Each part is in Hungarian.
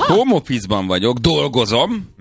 home office-ban vagyok, dolgozom,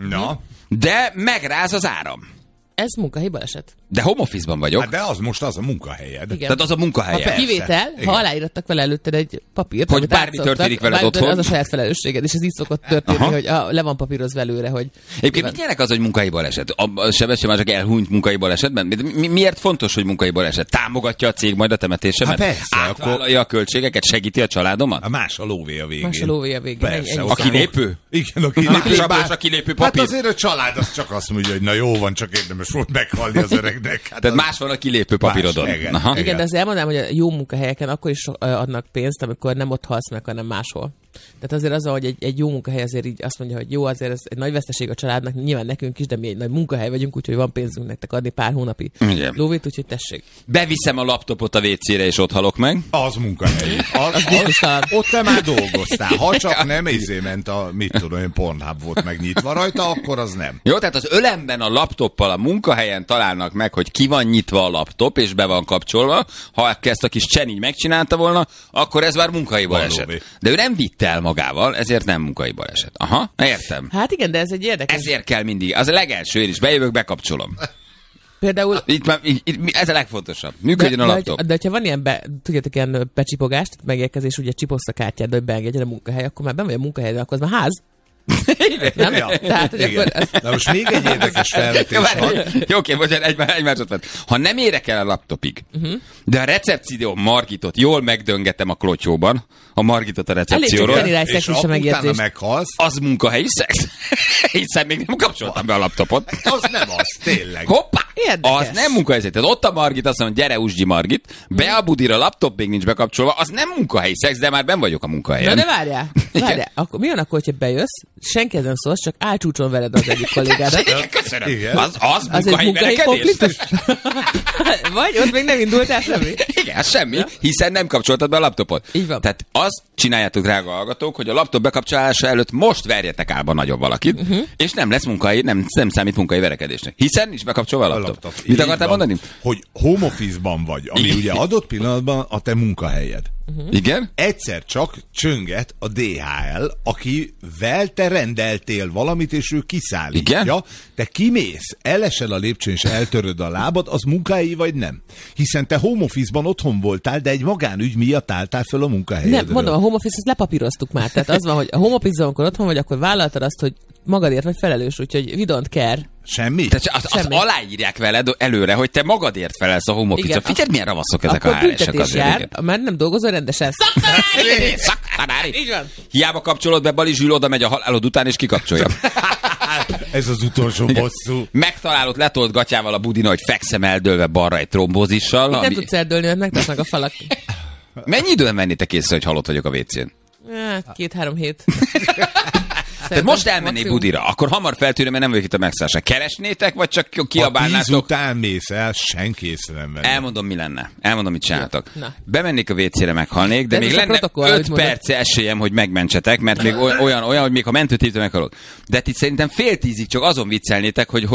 de megráz az áram. Ez munkahelyi baleset. De home office-ban vagyok. Hát de az most az a munkahelyed. Igen. Tehát az a munkahelye. Kivétel, ha aláírattak vele előtted egy papírt, hogy bármi történik veled otthon. Az a saját felelősséged, és ez így szokott történni, hogy le van papírozva előre, hogy... Egyébként mit jelent az, hogy munkahelyi baleset? A sebesség már csak elhunyt munkahelyi balesetben? Miért fontos, hogy munkahelyi baleset? Támogatja a cég majd a temetésemet? Hát persze. Átvállalja a költségeket? Segíti a családomat? Más a lóvé a végén. Más a lóvé a végén. Persze, a kilépő? Igen, a kilépő. A kilépő papír. Hát azért a család az csak azt mondja, hogy na jó van, csak érdemes volt meghalni az öregnek. Hát tehát más van a kilépő papírodon. Igen, de azért elmondanám, hogy a jó munkahelyeken akkor is adnak pénzt, amikor nem ott halsz meg, hanem máshol. Tehát azért az, hogy egy jó munkahely azért így azt mondja, hogy jó, azért ez egy nagy veszteség a családnak, nyilván nekünk is, de mi egy nagy munkahely vagyunk, úgyhogy van pénzünk nektek adni pár hónapi lóvét, úgyhogy tessék. Beviszem a laptopot a WC-re, és ott halok meg. Az munkahely. Ott te már dolgoztál. Ha csak nem ment a, mit tudom én, Pornhub volt megnyitva rajta, akkor az nem. Jó, tehát az ölemben a laptoppal a munkahelyen találnak meg, hogy ki van nyitva a laptop, és be van kapcsolva. Ha ezt a kis Csen így megcsinálta volna, akkor ez már munkahelyi baleset. De ő nem vitte el magával, ezért nem munkai baleset. Aha, értem. Hát igen, de ez egy érdekes. Ezért kell mindig. Az a legelső, én is bejövök, bekapcsolom. Például... Ez a legfontosabb. Működjön a laptop. De ha van ilyen, tudjátok, ilyen becsipogást, megérkezés, ugye csipozsz a kártyád, hogy beengedjen a munkahely, akkor már vagy a munkahely, de akkor az már ház. Nem? Ja. Tehát, hogy akkor ez... Na most még egy érdekes felvetés van. Jó, oké, bocsánat, egy másodperc. Ha nem érek el a laptopig, de a recepció Margitot jól megdöngetem a klotyóban, a Margitot a recepcióról, és utána meghalsz, az munkahelyi szex. Hiszen még nem kapcsoltam be a laptopot. Az nem az, tényleg. Hoppá! Érdekes. Az nem munkahely. Tehát ott a Margit, azt mondja, gyere Usgyi Margit, be a budira, a laptop még nincs bekapcsolva, az nem munkahelyi szex, de már benn vagyok a munkahelyen. Na de várjál. Akkor mi van akkor, hogyha bejössz, senki nem szólsz, csak állcsúcson veled az egyik kollégádat. Köszönöm. Igen. Az munkahelyi verekedés? Vagy ott még nem indultál semmi? Igen, semmi, hiszen nem kapcsoltad be a laptopot. Így van. Tehát azt csináljátok, drága hallgatók, hogy a laptop bekapcsolása előtt most verjetek álba nagyon valakit, és nem lesz munkahelyi, nem számít munkahelyi verekedésnek. Hiszen is bekapcsolva a laptop. Mit akartál mondani? Hogy home office-ban vagy, ami ugye adott pillanatban a te munkahelyed. Igen? Egyszer csak csönget a DHL, akivel te rendeltél valamit, és ő kiszállítja. Igen? Te kimész, elesel a lépcsőn, és eltöröd a lábad, az munkahelyi vagy nem? Hiszen te home office-ban otthon voltál, de egy magánügy miatt álltál föl a munkahelyedről. Nem, mondom, a home office-t lepapíroztuk már. Tehát az van, hogy a home office-ban, amikor otthon vagy, akkor vállaltad azt, hogy magadért vagy felelős, úgyhogy we don't care. Semmi? Tehát azt aláírják veled előre, hogy te magadért felelsz a home office-ra. Figyeld, milyen ravaszok ezek a HR-esek azért. Mert nem dolgozol rendesen. Szaktanári! Így van. Hiába kapcsolod be, Bali Zsül oda megy a halálod után, és kikapcsolja. Ez az utolsó bosszú. Megtalálod letolt gatyával a budina, hogy fekszem eldőlve balra egy trombózissal. Nem tudsz eldőlni, mert megtesznek a falak. Mennyi időn vennétek észre, hogy halott vagyok a WC-n? 2-3 hét. Tehát most elmennék budira, akkor hamar feltűnöm, mert nem vagyok itt a megszállásra. Keresnétek, vagy csak kiabálnátok? 10 után mész el, senki észre nem venni. Elmondom, mi lenne. Elmondom, mit csináltok. Bemennék a WC-re, meghalnék, de még lenne 5 perc esélyem, hogy megmentsetek, mert még olyan, hogy még a mentőt hívta, meghalok. De itt szerintem fél 10-ig csak azon viccelnétek, hogy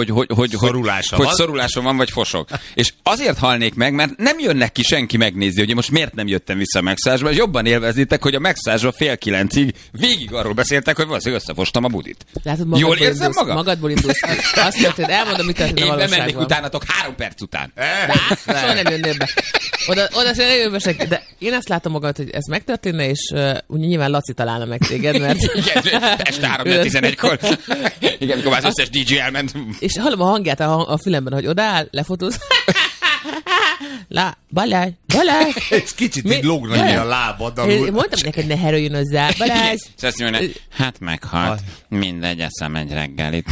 szorulásom van, vagy fosok. És azért halnék meg, mert nem jönnek ki senki megnézni, hogy most miért nem jöttem vissza a megszállásba, és jobban élveznétek, hogy a megszállásba 8:30 végig arról beszéltek, hogy valószínűleg összefostam a budit. Látod, jól érzem magam? Magadból indulsz. Azt történt, elmondom, mit történt a valóságban. Én bemennék utánatok 3 perc után. Soha nem jönnél be. Oda sem jön be senki. De én azt látom magam, hogy ez megtörténne, és ugye nyilván Laci találna meg téged, mert... Igen, este 3-11-kor. Igen, amikor az összes DJ elment. És hallom a hangját a fülemben, hogy odaáll, lefotóz. Balázs! Ez kicsit így lógna ki a lábad alul. Mondtam neked, ne heröljön hozzá, Balázs! Hát meghalt. Mindegy, eszem egy reggelit.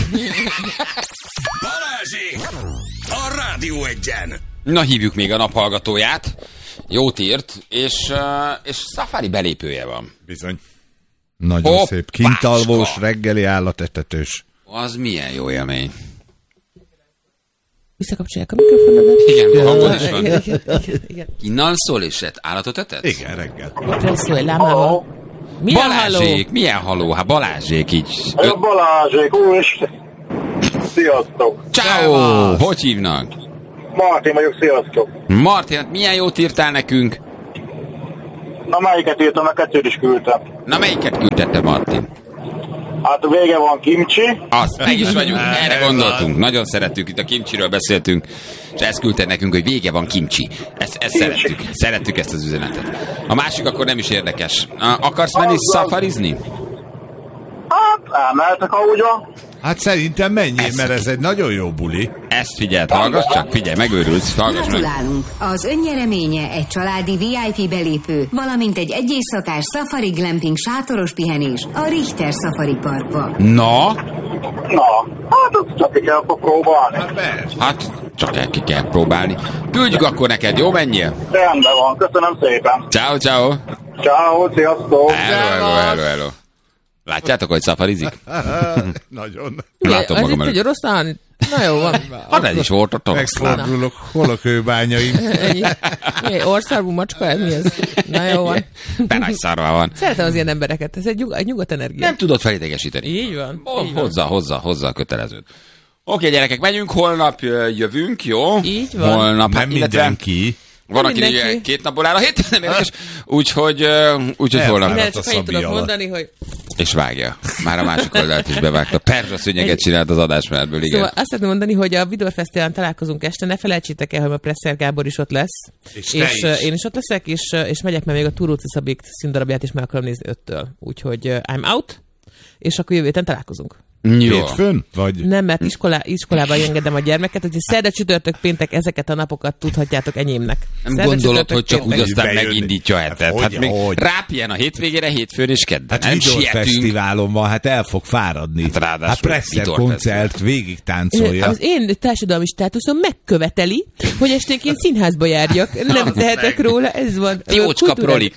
Balázsék! A Rádió Egyen! Na, hívjuk még a naphallgatóját. Jót írt, és Safari belépője van. Bizony. Nagyon szép. Kintalvós, reggeli állatetetős. Az milyen jó élmény. Visszakapcsolják a mikrofonodat. Igen, hangod is van. Igen. Innen szól és állatot etett? Igen, reggel. Szólj, lámával. Milyen Balázsék, milyen haló? Hát Balázsék így. Balázsék, úristen. Sziasztok. Ciao. Hogy hívnak? Martin vagyok, sziasztok. Martin, hát milyen jót írtál nekünk? Na melyiket írtam, a kettőt is küldtem. Na melyiket küldtette Martin? Hát vége van kimcsi. Az, meg is vagyunk, erre gondoltunk. Nagyon szerettük, itt a kimcsiről beszéltünk, és ezt küldte nekünk, hogy vége van kimcsi. Ezt szerettük. Szerettük ezt az üzenetet. A másik akkor nem is érdekes. Akarsz menni szafarizni? Hát, elmehetek, ha úgy van. Hát szerintem menjél, mert ez egy nagyon jó buli. Ezt figyeld, hallgass csak, figyelj, megőrülsz, hallgass meg. Gratulálunk! Az önnyereménye egy családi VIP belépő, valamint egy éjszakás Safari Glamping sátoros pihenés a Richter Safari Parkba. Na? Na, hát azt csak ki kell próbálni. Hát, csak ki kell próbálni. Küldjük akkor neked, jó, menjél? Rendben van, köszönöm szépen. Ciao, ciao. Ciao, sziasztok. Hello. Látjátok, hogy szafarizik? Nagyon. Látom az magam itt egy előtt. oroszlán. Na jó, van. Hát ez is volt ott. Megfordulok, hol a kőbányaim? Ennyi. Országú macska, ez mi ez? Na jó van. Nagy szarva van. Szeretem az ilyen embereket, ez egy nyugodt energia. Nem tudod felidegesíteni. Így van. Így van. Hozzá a kötelezőt. Oké, gyerekek, megyünk, holnap jövünk, jó? Így van. Holnap, Nem hát, illetve mindenki. van, aki mindenki. ugye 2 napból áll a hét, nem érdekes. Úgyhogy holnap. Minden a csak annyit Szabi tudok alatt. mondani, hogy És vágja. Már a másik oldalt is bevágta. Perzsa szőnyeget csinált az adásmenerből, igen. Szóval azt szeretném mondani, hogy a Vidor-fesztiválon találkozunk este, ne felejtsétek el, hogy a Presser Gábor is ott lesz. És te is. Én is ott leszek, és megyek, mert még a Túróci Szabik színdarabját is meg akarom nézni 5-től. Úgyhogy I'm out, és akkor jövő héten találkozunk. Jó. Hétfőn? Vagy? Nem, mert iskolában engedem a gyermeket, hogy szerda, csütörtök, péntek, ezeket a napokat tudhatjátok enyémnek. Nem Szerda, gondolod, csütörtök, hogy csak úgy péntek. aztán Bejönni. megindítja a hetet. Hát még Hogy? rápjen a hétvégére, hétfőn és kedden. Hát Nem Vidor sietünk. Fesztiválon van, hát el fog fáradni. Hát ráadásul Hát Presser Vidor koncert, végig táncolja. Az én társadalmi státuszom megköveteli, hogy esténként színházba járjak. Nem tehetek róla, ez van. Jócska prolik.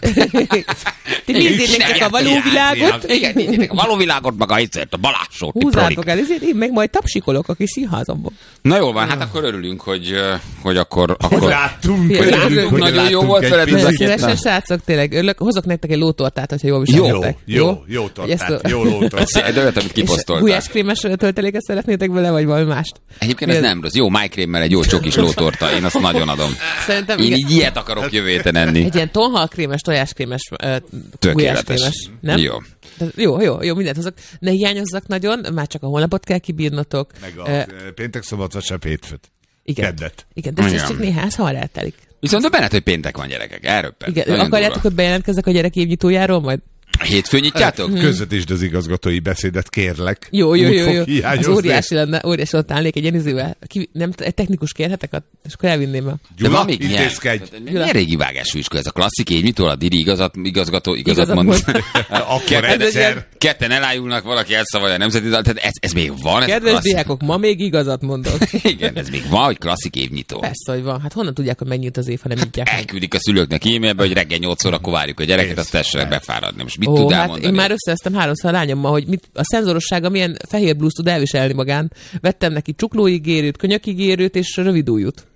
Ti nézzétek csak a való világot. Igen, nézzétek a való világot, meg a Balázsot. Húzzátok el, ezért én meg majd tapsikolok a kis színházamban. Na jól van, hát akkor örülünk, hogy akkor... Láttunk, Örülünk, hogy nagyon jó láttunk volt egy veled picit. ez a Szívesen, srácok, tényleg örülök. Hozok nektek egy lótortát, hogyha jól viselkedtek. Jó tortát, jó lótortát. De olyat, amit kiposztoltál. Gulyáskrémes tölteléket szeretnétek vele, vagy valami mást? Egyébként ez nem rossz. Jó májkrémmel egy jó csokis lótorta. Én azt nagyon adom. Szerintem Én igen. így ilyet akarok jövő héten enni. Egy ilyen tonhalkrémes, tojáskrémes, Tökéletes. gulyáskrémes. Nem? Jó. Tehát jó, mindent hozok. Ne hiányozzak nagyon, már csak a holnapot kell kibírnotok. Meg a péntek, szombat, vasárnap, hétfőt. Igen. Keddet. Igen, de ez Igen. csak néhány, hamar eltelik. Viszont döbbenet, hogy péntek van, gyerekek. Elröppent. Igen, Nagyon akarjátok, durva. hogy bejelentkezzek a gyerek évnyitójáról majd? Hétfőn nyitjátok? Közvetítsd az igazgatói beszédet, kérlek. Jó. Úgy fog Az hiányozni. óriási lenne, óriási ott állnék egy ilyen izővel. Nem, egy technikus kérhetek, és akkor elvinném el. De van még intézkedj. milyen régi vágású iskola? Ez a klasszik évnyitól, a diri igazgató igazat Igazat mond. mond. Akkor Ez egy egyszer. Ketten elájulnak, valaki elszavalja a nemzeti dalt. Tehát ez még van? Ez Kedves klasszik? diákok, ma még igazat mondok. Igen, ez még van, hogy klasszik évnyitó. Persze, hogy van. Hát honnan tudják, hogy megnyílt az év, ha nem nyitják? Elküldik a szülőknek e-mailbe, hogy reggel 8 órakor várjuk a gyereket, azt tessenek befáradni. Most mit Ó, tud hát elmondani? én már összevesztem 3-szor a lányommal, hogy a szenzorossága milyen fehér blúzt tud elviselni magán. Vettem neki csuklóigérőt, könyökigérőt és rövidújút.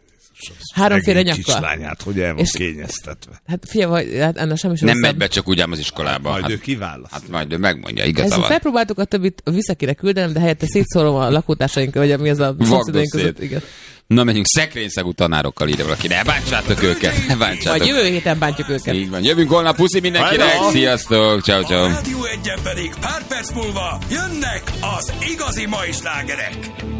3 féle Szegény nyakkal. kislányát, hogy el van És- kényeztetve. Hát figyelj, hát ennek semmi sem Nem rosszabb. megy be csak úgy ám az iskolába. Majd Hát, ő kiválaszt. hát majd ő megmondja, Ezt igaza van. felpróbáltuk, a többit visszakire küldenem, de helyette szétszórom a lakótársaink, vagy mi az a szomszédaink között. szét. Igen. Na, menjünk szekrényszagú tanárokkal ide valaki. Ne bántsátok őket, ne bántsátok. Majd jövő héten bántjuk őket. Így van. Jövünk holnap, puszi mindenkinek. Hello. Sziasztok, ciao, ciao. A Rádió 1-en pedig pár perc múlva jönnek az igazi mai slágerek.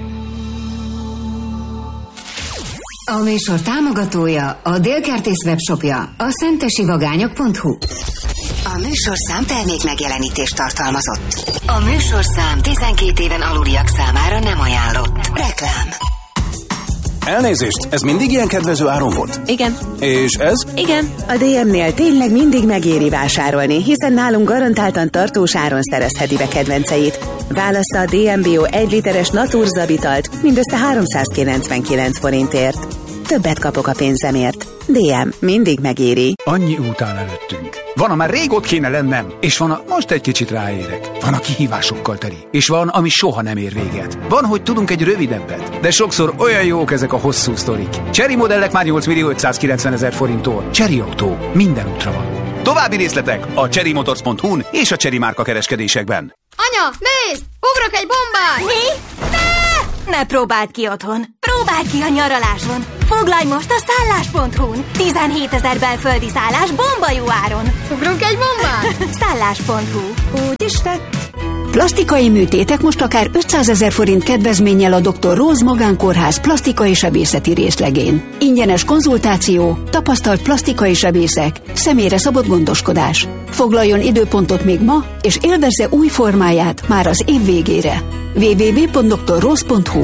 A műsor támogatója a Délkertész webshopja, a szentesivagányok.hu. A műsorszám termék megjelenítést tartalmazott. A műsorszám 12 éven aluliak számára nem ajánlott. Reklám. Elnézést, ez mindig ilyen kedvező áron volt? Igen, És ez? igen. A DM-nél tényleg mindig megéri vásárolni, hiszen nálunk garantáltan tartós áron szerezheti be kedvenceit. Válassza a DM Bio 1 literes Naturzabitalt mindössze 399 forintért. Többet kapok a pénzemért. DM mindig megéri. Annyi út áll előttünk. Van, amár rég ott kéne lennem, és van, most egy kicsit ráérek. Van, a kihívásokkal teli, és van, ami soha nem ér véget. Van, hogy tudunk egy rövidebbet, de sokszor olyan jók ezek a hosszú sztorik. Chery modellek már 8.590.000 forinttól. Chery Autó, minden útra van. További részletek a cherrymotors.hu-n és a Chery márka kereskedésekben. Anya, nézd! Ugrok egy bombát! Mi? Ne próbáld ki otthon. Próbáld ki a nyaraláson. Foglalj most a szállás.hu-n. 17 000 belföldi szállás bomba jó áron. Ugrunk egy bombát! Szállás.hu. Úgy is tett. Plasztikai műtétek most akár 500 000 forint kedvezménnyel a Dr. Rose Magánkórház plastikai sebészeti részlegén. Ingyenes konzultáció, tapasztalt plastikai sebészek, személyre szabott gondoskodás. Foglaljon időpontot még ma, és élvezze új formáját már az év végére. www.drrose.hu.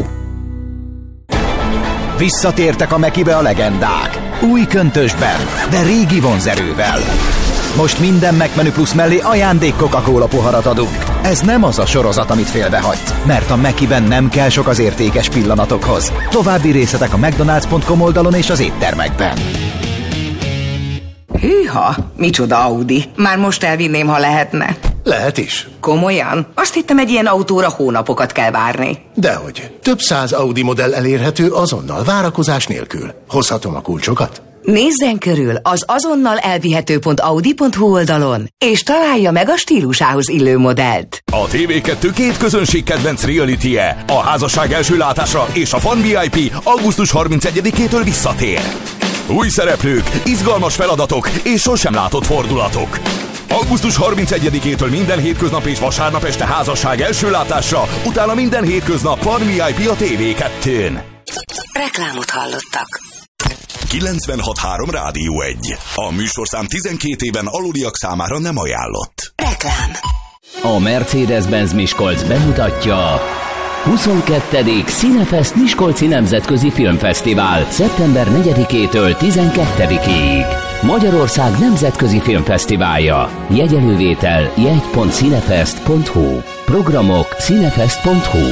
Visszatértek a Mekibe a legendák. Új köntösben, de régi vonzerővel. Most minden McMenü Plus mellé ajándék Coca-Cola poharat adunk. Ez nem az a sorozat, amit félbehagyt, mert a Mekiben nem kell sok az értékes pillanatokhoz. További részletek a mcdonalds.com oldalon és az éttermekben. Hűha, micsoda Audi. Már most elvinném, ha lehetne. Lehet is. Komolyan? Azt hittem, egy ilyen autóra hónapokat kell várni. Dehogy. Több száz Audi modell elérhető azonnal, várakozás nélkül. Hozhatom a kulcsokat? Nézzen körül az azonnal elvihető.audi.hu oldalon, és találja meg a stílusához illő modellt. A TV2 két közönségkedvenc reality-je, a házasság első látásra és a Fan VIP augusztus 31-től visszatér. Új szereplők, izgalmas feladatok és sosem látott fordulatok. Augusztus 31-től minden hétköznap és vasárnap este házasság első látásra, utána minden hétköznap Fan VIP a TV2-n. Reklámot hallottak. 96.3 Rádió 1. A műsorszám 12 éven aluliak számára nem ajánlott. Reklám. A Mercedes-Benz Miskolc bemutatja 22. Cinefest Miskolci Nemzetközi Filmfesztivál szeptember 4-től 12-ig. Magyarország nemzetközi filmfesztiválja. Jegyelővétel jegy.cinefest.hu. Programok cinefest.hu.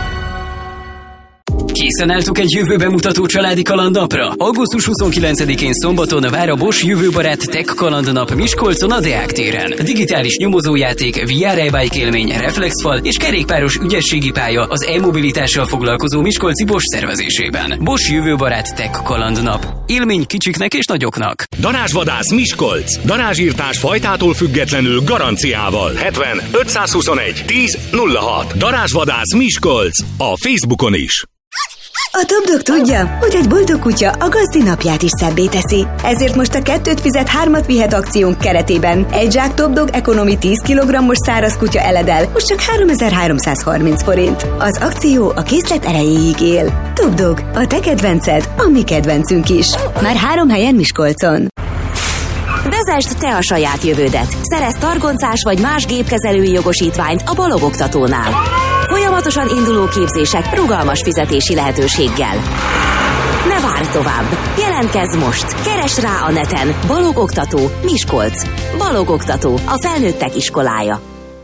Készen álltuk egy jövőbe mutató családi kalandnapra? Augusztus 29-én szombaton vár a Bosch jövőbarát Tech kalandnap Miskolcon a Deák téren. Digitális nyomozójáték, VR e-bike élmény, reflexfal és kerékpáros ügyességi pálya az e-mobilitással foglalkozó miskolci Bosch szervezésében. Bosch jövőbarát Tech kalandnap. Élmény kicsiknek és nagyoknak. Darázsvadász Miskolc. Darázsírtás fajtától függetlenül garanciával. 70 521 10 06. Darázsvadász Miskolc. A Facebookon is. A Top Dog tudja, hogy egy boldog kutya a gazdi napját is szebbé teszi. Ezért most a 2 fizet 3 vihet akciónk keretében egy zsák Top Dog Economy 10 kg-os száraz kutya eledel, most csak 3330 forint. Az akció a készlet erejéig él. Top Dog, a te kedvenced, a mi kedvencünk is. Már 3 helyen Miskolcon. Vezesd te a saját jövődet. Szerezz targoncás vagy más gépkezelői jogosítványt a Balog Oktatónál. Folyamatosan induló képzések rugalmas fizetési lehetőséggel. Ne várj tovább! Jelentkezz most! Keresd rá a neten Balog Oktató Miskolc. Balog Oktató, a felnőttek iskolája.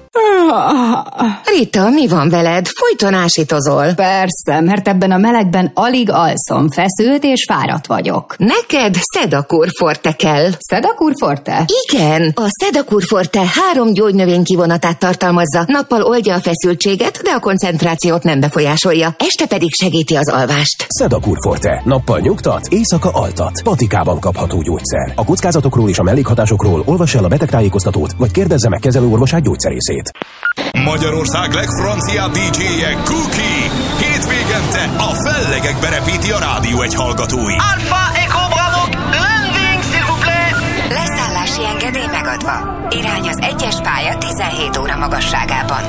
Rita, mi van veled? Folyton ásítozol. Persze, mert ebben a melegben alig alszom, feszült és fáradt vagyok. Neked Sedakur Forte kell. Sedakur Forte? Igen, a Sedakur Forte 3 gyógynövény kivonatát tartalmazza. Nappal oldja a feszültséget, de a koncentrációt nem befolyásolja. Este pedig segíti az alvást. Sedakur Forte. Nappal nyugtat, éjszaka altat. Patikában kapható gyógyszer. A kockázatokról és a mellékhatásokról olvass el a betegtájékoztatót, vagy kérdezze meg kezelőorvosát gyógyszerészét. Magyarország legfranciább DJ-je Cookie. Hétvégente a fellegekbe repíti a Rádió 1 hallgatóit. Alpha Echo Bravo, landing, s'il vous plaît! Leszállási engedély megadva. Irány az 1-es pálya 17 óra magasságában.